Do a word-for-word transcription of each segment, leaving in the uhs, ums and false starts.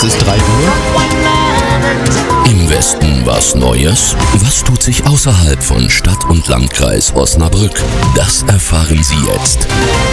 Es ist drei Uhr. Im Westen was Neues? Was tut sich außerhalb von Stadt und Landkreis Osnabrück? Das erfahren Sie jetzt.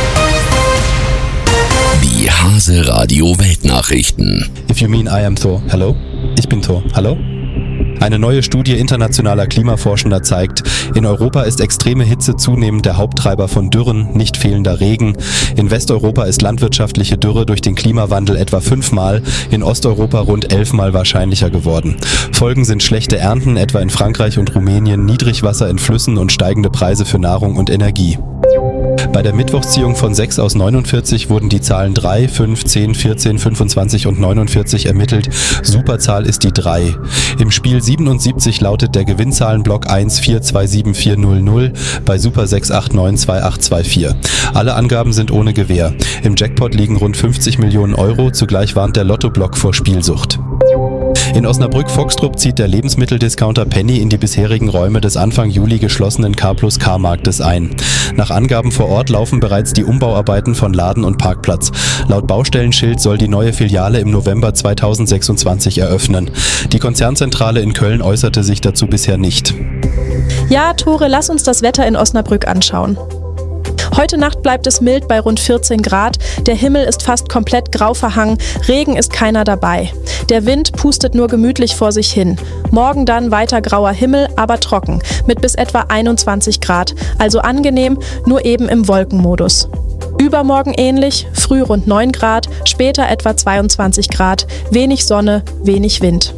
Die Hase Radio Weltnachrichten. If you mean I am Thor, hello? Ich bin Thor, hallo? Eine neue Studie internationaler Klimaforschender zeigt, in Europa ist extreme Hitze zunehmend der Haupttreiber von Dürren, nicht fehlender Regen. In Westeuropa ist landwirtschaftliche Dürre durch den Klimawandel etwa fünfmal, in Osteuropa rund elfmal wahrscheinlicher geworden. Folgen sind schlechte Ernten, etwa in Frankreich und Rumänien, Niedrigwasser in Flüssen und steigende Preise für Nahrung und Energie. Bei der Mittwochsziehung von sechs aus neunundvierzig wurden die Zahlen drei, fünf, zehn, vierzehn, fünfundzwanzig und neunundvierzig ermittelt. Superzahl ist die drei. Im Spiel siebenundsiebzig lautet der Gewinnzahlenblock eins vier zwei sieben vier null null, bei Super sechs acht neun zwei acht zwei vier. Alle Angaben sind ohne Gewähr. Im Jackpot liegen rund fünfzig Millionen Euro, zugleich warnt der Lottoblock vor Spielsucht. In Osnabrück-Foxtrup zieht der Lebensmitteldiscounter Penny in die bisherigen Räume des Anfang Juli geschlossenen K plus K-Marktes ein. Nach Angaben vor Ort laufen bereits die Umbauarbeiten von Laden und Parkplatz. Laut Baustellenschild soll die neue Filiale im November zweitausendsechsundzwanzig eröffnen. Die Konzernzentrale in Köln äußerte sich dazu bisher nicht. Ja, Tore, lass uns das Wetter in Osnabrück anschauen. Heute Nacht bleibt es mild bei rund vierzehn Grad, der Himmel ist fast komplett grau verhangen, Regen ist keiner dabei. Der Wind pustet nur gemütlich vor sich hin. Morgen dann weiter grauer Himmel, aber trocken, mit bis etwa einundzwanzig Grad, also angenehm, nur eben im Wolkenmodus. Übermorgen ähnlich, früh rund neun Grad, später etwa zweiundzwanzig Grad, wenig Sonne, wenig Wind.